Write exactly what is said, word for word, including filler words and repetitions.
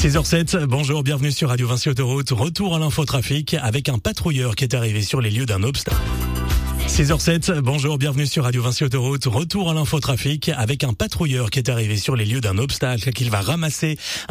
six heures sept, bonjour, bienvenue sur Radio Vinci Autoroute. Retour à l'infotrafic avec un patrouilleur qui est arrivé sur les lieux d'un obstacle. six heures sept, bonjour, bienvenue sur Radio Vinci Autoroute. Retour à l'infotrafic avec un patrouilleur qui est arrivé sur les lieux d'un obstacle qu'il va ramasser